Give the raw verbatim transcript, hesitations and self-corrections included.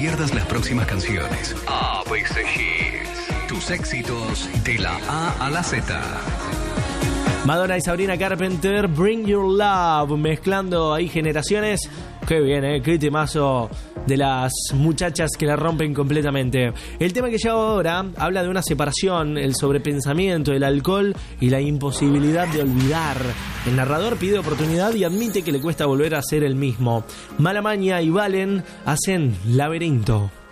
pierdas las próximas canciones. A B C Hits. Tus éxitos de la A a la Z. Madonna y Sabrina Carpenter, Bring Your Love, mezclando ahí generaciones. Qué bien, ¿eh? Qué temazo de las muchachas que la rompen completamente. El tema que llevo ahora habla de una separación, el sobrepensamiento, el alcohol y la imposibilidad de olvidar. El narrador pide oportunidad y admite que le cuesta volver a ser el mismo. Mala Maña y Valen hacen Laberinto.